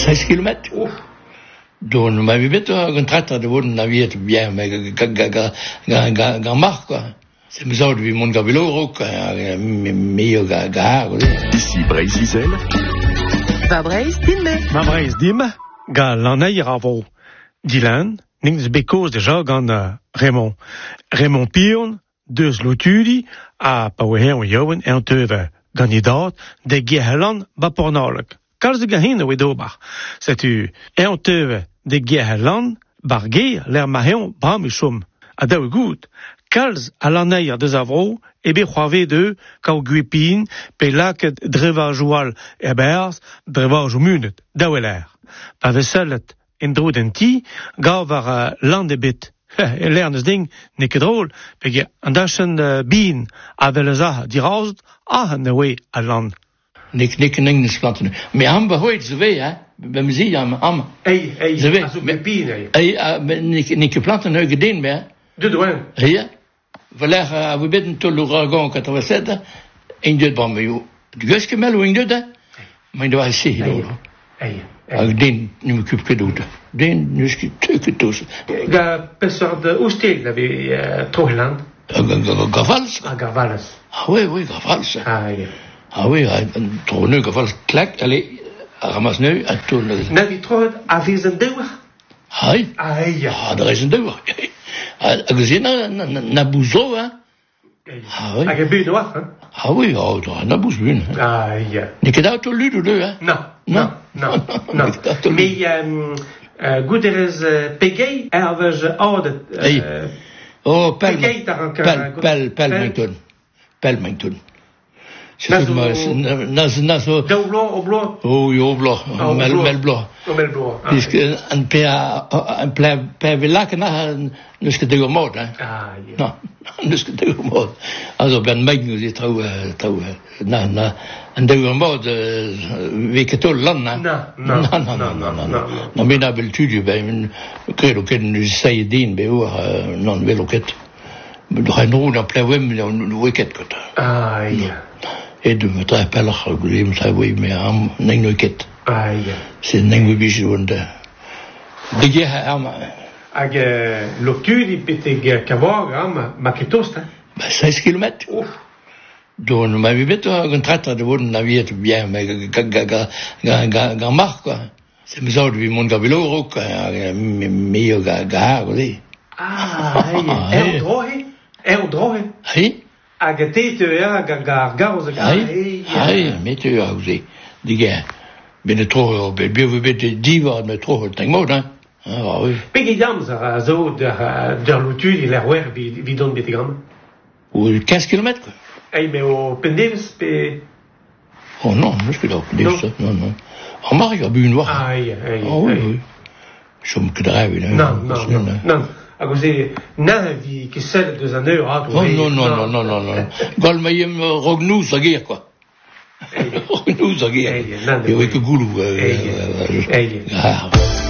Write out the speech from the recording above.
16 kilomètres. Donc, ma vie bête, un traite de votre navire bien, mais marque, quoi. C'est bizarre de vivre mon gabilo, meilleur gars, Ici, Breis-Wiesel. Va Breis-Dim. Ma Breis-Dim, gal l'année ravo. Dylan, nings bekos déjà gan Raymond. Raymond Pion, deux lotudi, a paweher jowen en teuve kandidaat de Gehelan bapornalek. Kals de Gahine wedobach. C'est tu en teuve de Gehelan barge l'air mahion bramishum. A daou goed. Kals a l'année de zavro, ebe c'hoave de kau guipin, pe laket dreva joual ebers, dreva joumunet, daoueler. Pa veselet en drodenti, gav var landebit. Lernes ding, nek drôle, pege an dachen bin a veleza diraout, ne we a land. Nik ningnes planten. Me am behoit zwe, hè? Bem zie am. Ei, zwe. aso pepin, Nik planten heu gedeen be. De douin. Ja. Verleg we bidden tot l'ouragan 87, en dit ban me jo. De guske mel wing dit, hè? Maar dat was zeer hoor. Ak den nu me kup kedoute. Den nu ski tuke tos. Ga pesor de oustel la be Trohland. Gavals. Gavals. Oui, gavals. Oui, tronu gavals klek, allez, ramas nu, en toen... Na vi trohet a vez en deuer? Hai. Daar is een deuer. Gezien na bouzo, hè? Oui. Hag e bet oaf, hein? Oui, na bouzo bun. Nik et auto ludo de, hè? Non. Mais gouderez pegei ervej aodet. Pelmington. Naso. Daoublo, oblo? Oui, oblo. Melblo. Een per villaken nu ska det gå mot, hè? No, nu ska det gå mot. Also, ben meigen die trouw, en det går mot, vilket tål land, hè? No, men jeg vil tydeligt være, men kredo kan du sige din behov, non vil oket. Men du har nogen, der plejer hvem, du wicket godt. Et du med tre peller, og du hjemme sig ved med ham, nogen wicket. Siden nogen vi sådan der. Det giver her arme. Ag l'octudi peteg kavag am maketost, 16 kilomètres. Donc, ma vie bête, un traite de votre navire bien, mais marque, quoi. C'est bizarre de vivre mon gabilo, meilleur gars, oui. Drohe? Oui. Ag teteua garoz mais tu as osé. Des gars. Ben trop, bien vous bête diva, mais trop, t'as mot, hein? Oui. Peggy Dams a zo der l'octudi l'erwer vidon betegram? Ou 15 kilomètres, quoi. Mais au Pendeves, pe... Oh non, je suis là, Pendeves, non. En Marie, a bu une noire. Oui. Je me cadre, Non. A goze, na vi kesel deus an eur a... Non. Gol maiem rognouz a guerre, quoi. Rognouz a guerre. Et oui, que goulou.